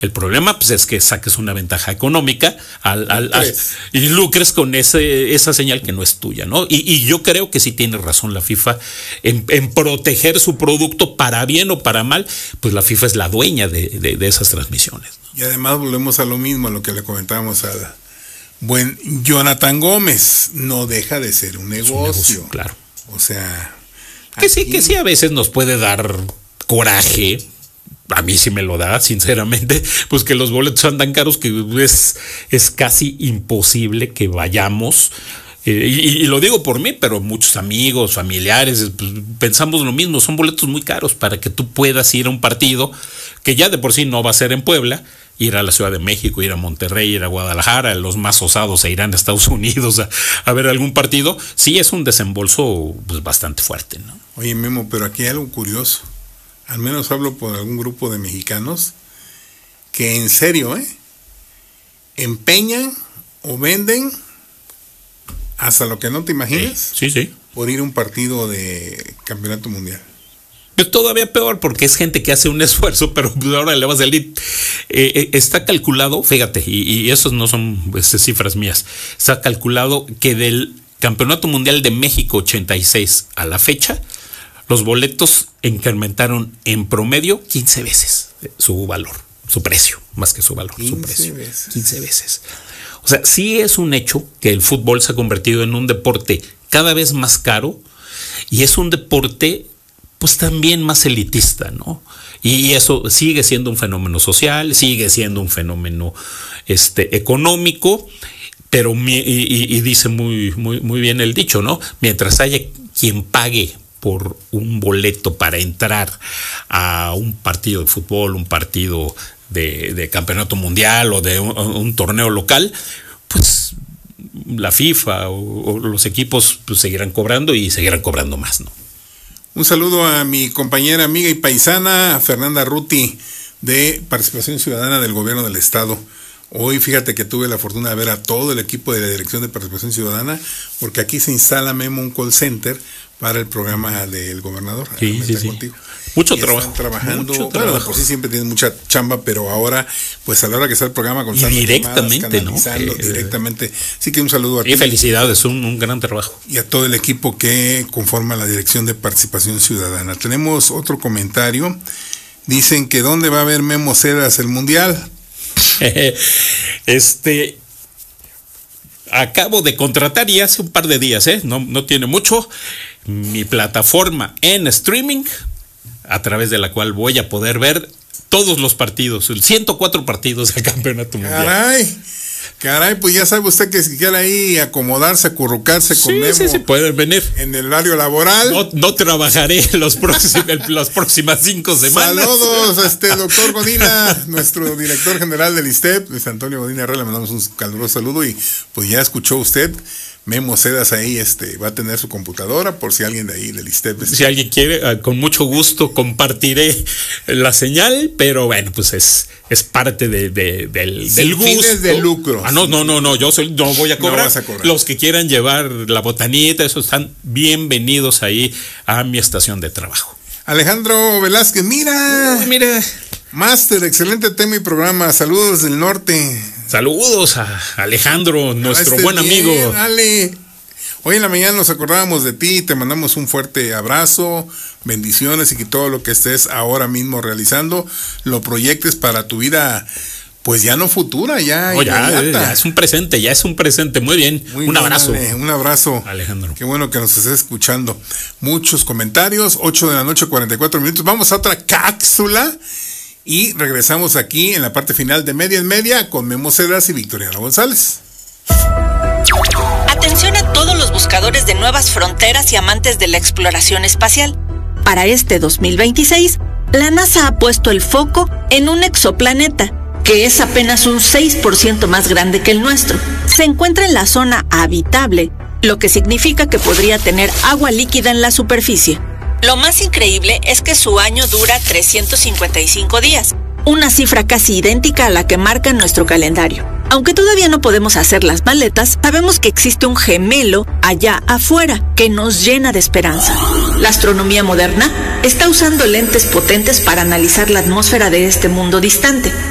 El problema pues es que saques una ventaja económica y lucres con esa señal que no es tuya, ¿no? Y yo creo que sí tiene razón la FIFA en proteger su producto para bien o para mal, pues la FIFA es la dueña de esas transmisiones, ¿no? Y además volvemos a lo mismo, a lo que le comentábamos a buen Jonathan Gómez, no deja de ser un negocio. Claro. O sea, que sí a veces nos puede dar coraje. A mí sí me lo da, sinceramente, pues que los boletos son tan caros que es casi imposible que vayamos. Y lo digo por mí, pero muchos amigos, familiares, pues, pensamos lo mismo. Son boletos muy caros para que tú puedas ir a un partido que ya de por sí no va a ser en Puebla, ir a la Ciudad de México, ir a Monterrey, ir a Guadalajara. Los más osados se irán a Estados Unidos a ver algún partido. Sí es un desembolso pues bastante fuerte, ¿no? Oye, Memo, pero aquí hay algo curioso. Al menos hablo por algún grupo de mexicanos que en serio, empeñan o venden hasta lo que no te imaginas. Sí. Por ir a un partido de campeonato mundial. Es todavía peor porque es gente que hace un esfuerzo, pero ahora le va a salir. Está calculado, fíjate, y esos no son cifras mías, está calculado que del Campeonato Mundial de México 86 a la fecha, los boletos incrementaron en promedio 15 veces su valor, su precio, más que su valor, su precio. 15 veces. O sea, sí es un hecho que el fútbol se ha convertido en un deporte cada vez más caro y es un deporte pues también más elitista, ¿no? Y eso sigue siendo un fenómeno social, sigue siendo un fenómeno económico, pero y dice muy bien el dicho, ¿no? Mientras haya quien pague por un boleto para entrar a un partido de fútbol, un partido de campeonato mundial o de un torneo local, pues la FIFA o los equipos pues seguirán cobrando y seguirán cobrando más, ¿no? Un saludo a mi compañera, amiga y paisana, Fernanda Ruti, de Participación Ciudadana del Gobierno del Estado. Hoy fíjate que tuve la fortuna de ver a todo el equipo de la Dirección de Participación Ciudadana, porque aquí se instala, Memo, un call center para el programa del gobernador. Sí. Contigo. Mucho y trabajo. Están trabajando. Mucho bueno, trabajo. Por sí siempre tienen mucha chamba, pero ahora, pues a la hora que está el programa con directamente, ¿no? Directamente. Así que un saludo a ti. Y felicidades, un gran trabajo. Y a todo el equipo que conforma la Dirección de Participación Ciudadana. Tenemos otro comentario. Dicen que ¿dónde va a haber Memo Cedas el Mundial? Acabo de contratar y hace un par de días, no tiene mucho, mi plataforma en streaming, a través de la cual voy a poder ver todos los partidos, 104 partidos del Campeonato Mundial. Caray, pues ya sabe usted que si quiere ahí acomodarse, acurrucarse con Memo. Sí, pueden venir. En el horario laboral. No trabajaré las próximas 5 semanas. Saludos, doctor Godina, nuestro director general del ISTEP, Luis Antonio Godina Herrera, le mandamos un caluroso saludo y pues ya escuchó usted. Memo Cedas ahí va a tener su computadora por si alguien de ahí del ISTEP. Si alguien quiere, con mucho gusto compartiré la señal, pero bueno, pues es parte del gusto. Fines de lucro. No, yo no voy a cobrar. No vas a cobrar. Los que quieran llevar la botanita, eso están bienvenidos ahí a mi estación de trabajo. Alejandro Velázquez, mira. Máster, excelente tema y programa. Saludos del norte. Saludos a Alejandro, nuestro buen amigo. Ale. Hoy en la mañana nos acordábamos de ti, te mandamos un fuerte abrazo, bendiciones y que todo lo que estés ahora mismo realizando lo proyectes para tu vida, pues ya no futura, ya es un presente, muy bien. Un abrazo. Un abrazo, Alejandro. Qué bueno que nos estés escuchando. Muchos comentarios, 8:44 a.m. Vamos a otra cápsula. Y regresamos aquí en la parte final de Media en Media con Memo Cedas y Victoriano González. Atención a todos los buscadores de nuevas fronteras y amantes de la exploración espacial. Para este 2026, la NASA ha puesto el foco en un exoplaneta, que es apenas un 6% más grande que el nuestro. Se encuentra en la zona habitable, lo que significa que podría tener agua líquida en la superficie. Lo más increíble es que su año dura 355 días, una cifra casi idéntica a la que marca nuestro calendario. Aunque todavía no podemos hacer las maletas, sabemos que existe un gemelo allá afuera que nos llena de esperanza. La astronomía moderna está usando lentes potentes para analizar la atmósfera de este mundo distante.